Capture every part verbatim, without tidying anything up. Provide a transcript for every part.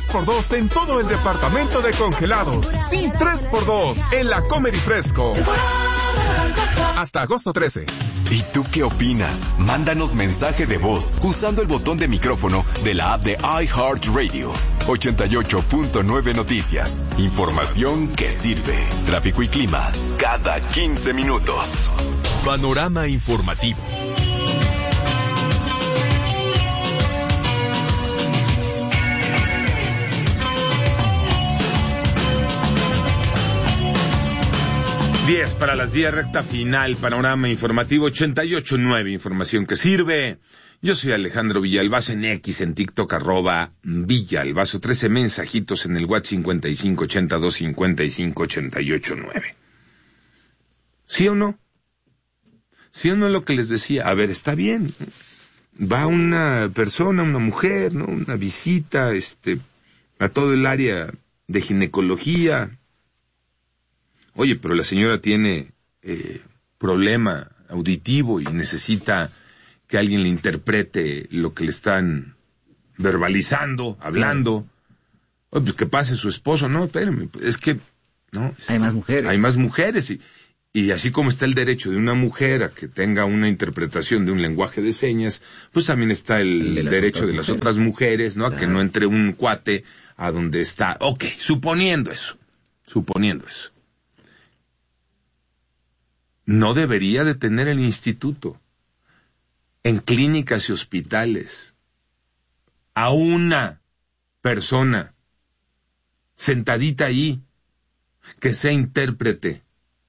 por dos en todo el departamento de congelados. Sí, tres por dos en la Comer y Fresco. Hasta agosto trece. ¿Y tú qué opinas? Mándanos mensaje de voz usando el botón de micrófono de la app de iHeartRadio. ochenta y ocho punto nueve Noticias. Información que sirve. Tráfico y clima cada quince minutos. Panorama informativo. diez para las diez, recta final, panorama informativo ochenta y ocho punto nueve, información que sirve. Yo soy Alejandro Villalbazo en X, en TikTok, arroba Villalbazo, trece mensajitos en el WhatsApp cincuenta y cinco ochenta y dos cincuenta y cinco ochenta y ocho nueve. ¿Sí o no? ¿Sí o no lo que les decía? A ver, está bien. Va una persona, una mujer, ¿no? Una visita, este, a todo el área de ginecología. Oye, pero la señora tiene eh, problema auditivo y necesita que alguien le interprete lo que le están verbalizando, hablando. Oye, pues que pase su esposo. No, espérame, es que... no. Es hay que más mujeres. Hay más mujeres y, y así como está el derecho de una mujer a que tenga una interpretación de un lenguaje de señas, pues también está el, el de derecho de las mujeres. Otras mujeres, ¿no? Claro. A que no entre un cuate a donde está... Ok, suponiendo eso, suponiendo eso. No debería de tener el instituto en clínicas y hospitales a una persona sentadita ahí que sea intérprete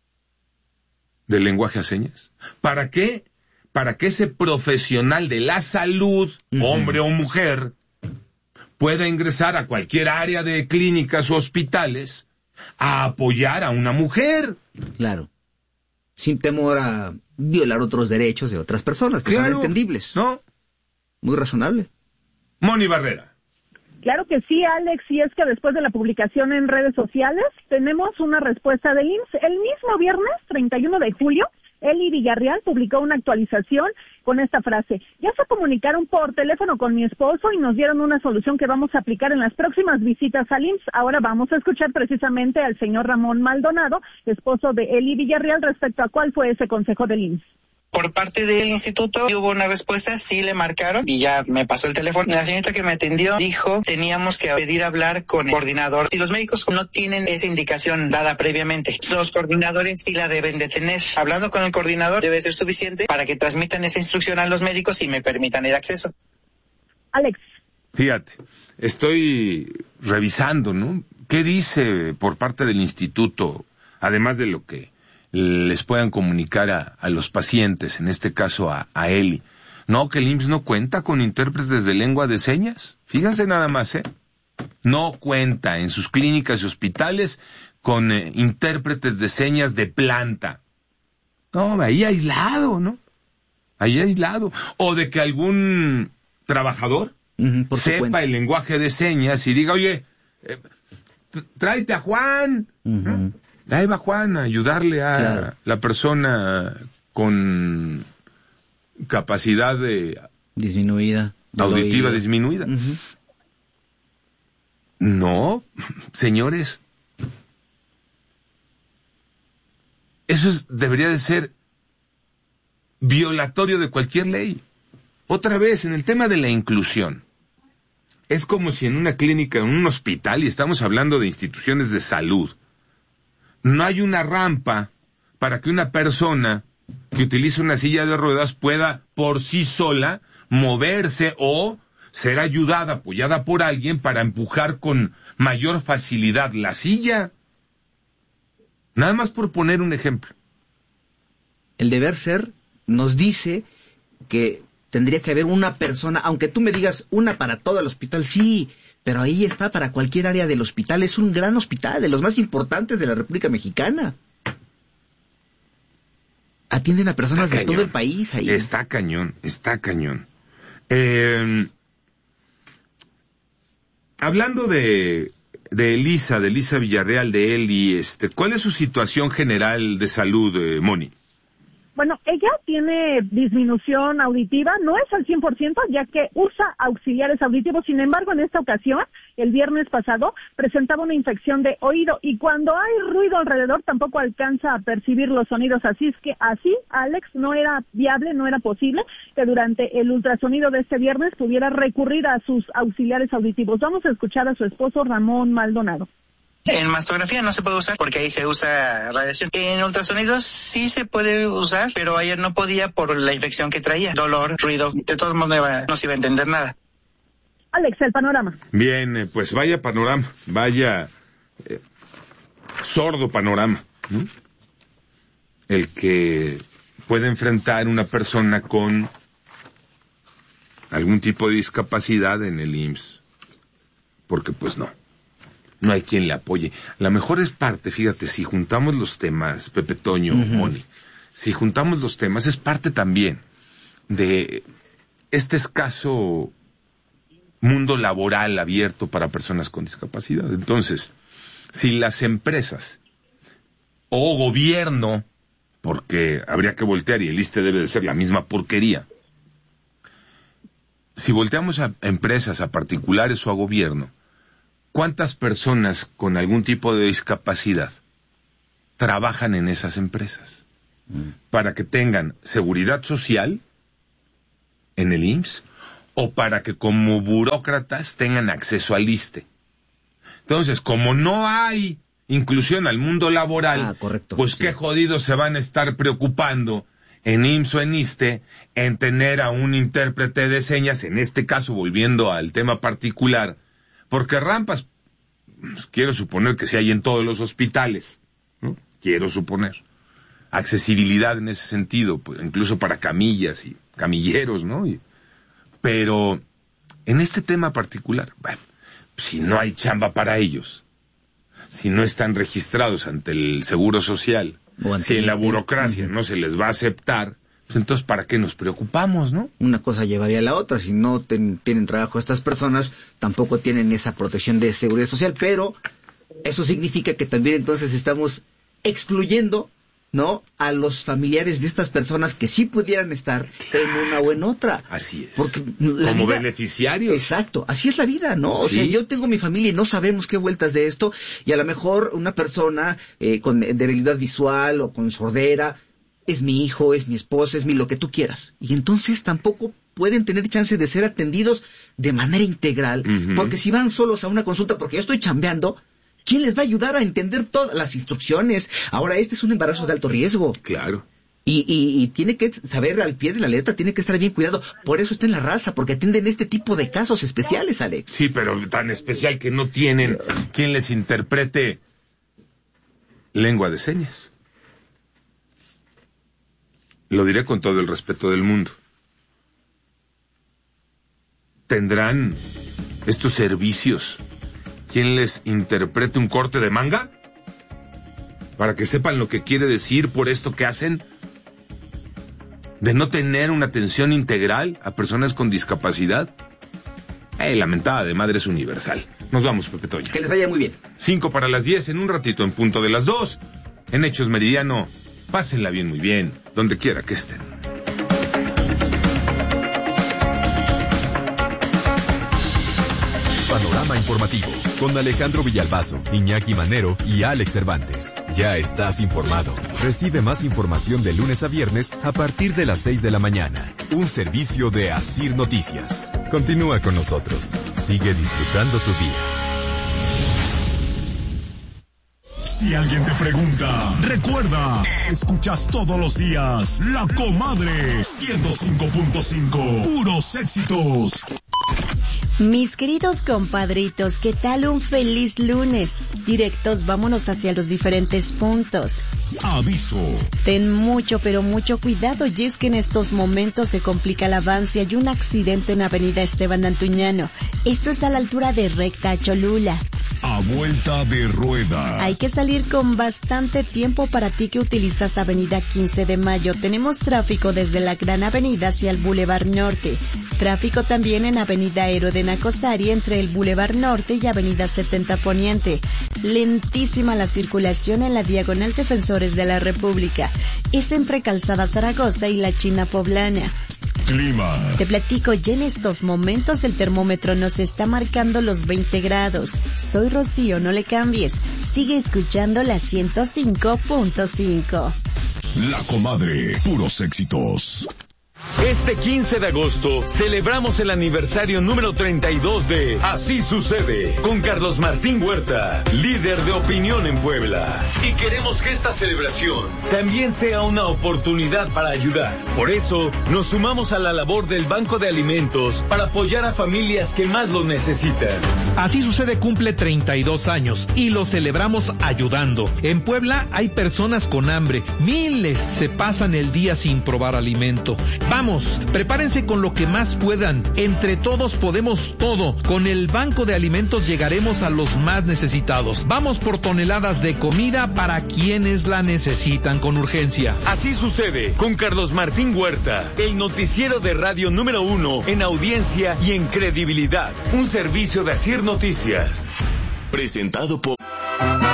del lenguaje a señas. ¿Para qué? Para que ese profesional de la salud, uh-huh. hombre o mujer, pueda ingresar a cualquier área de clínicas o hospitales a apoyar a una mujer. Claro. Sin temor a violar otros derechos de otras personas, que claro, son entendibles. ¿No? Muy razonable. Moni Barrera. Claro que sí, Alex, y es que después de la publicación en redes sociales, tenemos una respuesta del I M S S. El mismo viernes, treinta y uno de julio, Eli Villarreal publicó una actualización con esta frase: ya se comunicaron por teléfono con mi esposo y nos dieron una solución que vamos a aplicar en las próximas visitas al I M S S. Ahora vamos a escuchar precisamente al señor Ramón Maldonado, esposo de Eli Villarreal, respecto a cuál fue ese consejo del I M S S. Por parte del instituto hubo una respuesta, sí le marcaron y ya me pasó el teléfono. La señorita que me atendió dijo teníamos que pedir hablar con el coordinador. Si los médicos no tienen esa indicación dada previamente, los coordinadores sí la deben de tener. Hablando con el coordinador debe ser suficiente para que transmitan esa instrucción a los médicos y me permitan el acceso. Alex. Fíjate, estoy revisando, ¿no? ¿Qué dice por parte del instituto, además de lo que les puedan comunicar a, a los pacientes, en este caso a, a Eli? No, que el I M S S no cuenta con intérpretes de lengua de señas. Fíjense nada más, ¿eh? No cuenta en sus clínicas y hospitales con eh, intérpretes de señas de planta. No, ahí aislado, ¿no? Ahí aislado. O de que algún trabajador uh-huh, por sepa el lenguaje de señas y diga, oye, eh, tráete a Juan, uh-huh. ¿no? Ahí va Juan a ayudarle a claro. la persona con capacidad de disminuida, auditiva oído. disminuida. Uh-huh. No, señores, eso es, debería de ser violatorio de cualquier ley. Otra vez, en el tema de la inclusión, es como si en una clínica, en un hospital, y estamos hablando de instituciones de salud, no hay una rampa para que una persona que utiliza una silla de ruedas pueda por sí sola moverse o ser ayudada, apoyada por alguien para empujar con mayor facilidad la silla. Nada más por poner un ejemplo. El deber ser nos dice que tendría que haber una persona, aunque tú me digas una para todo el hospital, sí, pero ahí está para cualquier área del hospital. Es un gran hospital, de los más importantes de la República Mexicana. Atienden a personas de todo el país ahí. Está cañón, está cañón. Eh, hablando de, de Elisa, de Elisa Villarreal, de Eli, este, ¿cuál es su situación general de salud, eh, Moni? Bueno, ella tiene disminución auditiva, no es al cien por ciento, ya que usa auxiliares auditivos. Sin embargo, en esta ocasión, el viernes pasado, presentaba una infección de oído y cuando hay ruido alrededor tampoco alcanza a percibir los sonidos. Así es que así, Alex, no era viable, no era posible que durante el ultrasonido de este viernes pudiera recurrir a sus auxiliares auditivos. Vamos a escuchar a su esposo Ramón Maldonado. En mastografía no se puede usar porque ahí se usa radiación. En ultrasonidos sí se puede usar, pero ayer no podía por la infección que traía. Dolor, ruido, de todos modos no, iba, no se iba a entender nada. Alex, el panorama. Bien, pues vaya panorama, vaya eh, sordo panorama, ¿no? El que puede enfrentar una persona con algún tipo de discapacidad en el I M S S. Porque pues no. No hay quien le apoye. La mejor es parte, fíjate, si juntamos los temas, Pepe Toño, uh-huh. Moni, si juntamos los temas, es parte también de este escaso mundo laboral abierto para personas con discapacidad. Entonces, si las empresas o gobierno, porque habría que voltear y el I S S S T E debe de ser la misma porquería, si volteamos a empresas, a particulares o a gobierno, ¿cuántas personas con algún tipo de discapacidad trabajan en esas empresas? Mm. Para que tengan seguridad social en el I M S S o para que como burócratas tengan acceso al I S S S T E. Entonces, como no hay inclusión al mundo laboral, ah, correcto, pues sí. Qué jodidos se van a estar preocupando en I M S S S o en I S S S T E en tener a un intérprete de señas, en este caso volviendo al tema particular, porque rampas, quiero suponer que sí hay en todos los hospitales, ¿no? Quiero suponer. Accesibilidad en ese sentido, pues, incluso para camillas y camilleros, ¿no? Y, pero en este tema particular, bueno, si no hay chamba para ellos, si no están registrados ante el Seguro Social, si en la burocracia uh-huh. no se les va a aceptar, entonces, ¿para qué nos preocupamos, no? Una cosa llevaría a la otra. Si no ten, tienen trabajo estas personas, tampoco tienen esa protección de seguridad social, pero eso significa que también entonces estamos excluyendo, ¿no?, a los familiares de estas personas que sí pudieran estar en una o en otra. Así es. Porque la como vida, beneficiarios. Exacto, así es la vida, ¿no? Sí. O sea, yo tengo mi familia y no sabemos qué vueltas de esto, y a lo mejor una persona eh, con debilidad visual o con sordera es mi hijo, es mi esposa, es mi lo que tú quieras. Y entonces tampoco pueden tener chance de ser atendidos de manera integral, uh-huh. porque si van solos a una consulta, porque yo estoy chambeando, ¿quién les va a ayudar a entender todas las instrucciones? Ahora, este es un embarazo de alto riesgo. Claro. Y, y, y tiene que saber al pie de la letra, tiene que estar bien cuidado. Por eso está en la raza, porque atienden este tipo de casos especiales, Alex. Sí, pero tan especial que no tienen quien les interprete lengua de señas. Lo diré con todo el respeto del mundo. ¿Tendrán estos servicios quien les interprete un corte de manga? Para que sepan lo que quiere decir por esto que hacen, de no tener una atención integral a personas con discapacidad. Eh, lamentada de madre es universal. Nos vamos, Pepe Toño. Que les vaya muy bien. Cinco para las diez, en un ratito, en punto de las dos, en Hechos Meridiano. Pásenla bien, muy bien, donde quiera que estén. Panorama informativo, con Alejandro Villalbazo, Iñaki Manero y Alex Cervantes. Ya estás informado. Recibe más información de lunes a viernes a partir de las seis de la mañana. Un servicio de Asir Noticias. Continúa con nosotros. Sigue disfrutando tu día. Si alguien te pregunta, recuerda, escuchas todos los días La Comadre ciento cinco punto cinco, puros éxitos. Mis queridos compadritos, ¿qué tal un feliz lunes? Directos, vámonos hacia los diferentes puntos. Aviso. Ten mucho, pero mucho cuidado, y es que en estos momentos se complica el avance. Hay un accidente en Avenida Esteban Antuñano. Esto es a la altura de Recta Cholula. a vuelta de rueda. Hay que salir con bastante tiempo para ti que utilizas Avenida quince de Mayo. Tenemos tráfico desde la Gran Avenida hacia el Boulevard Norte. Tráfico también en Avenida Héroe de Nacosari entre el Boulevard Norte y Avenida setenta Poniente. Lentísima la circulación en la Diagonal Defensores de la República. Es entre Calzada Zaragoza y la China Poblana. Clima. Te platico, ya en estos momentos el termómetro nos está marcando los veinte grados. Soy Rocío, no le cambies. Sigue escuchando la ciento cinco punto cinco. La Comadre, puros éxitos. Este quince de agosto celebramos el aniversario número treinta y dos de Así Sucede con Carlos Martín Huerta, líder de opinión en Puebla. Y queremos que esta celebración también sea una oportunidad para ayudar. Por eso nos sumamos a la labor del Banco de Alimentos para apoyar a familias que más lo necesitan. Así Sucede cumple treinta y dos años y lo celebramos ayudando. En Puebla hay personas con hambre, miles se pasan el día sin probar alimento. Vamos, prepárense con lo que más puedan. Entre todos podemos todo. Con el Banco de Alimentos llegaremos a los más necesitados. Vamos por toneladas de comida para quienes la necesitan con urgencia. Así Sucede con Carlos Martín Huerta, el noticiero de radio número uno en audiencia y en credibilidad. Un servicio de Asir Noticias. Presentado por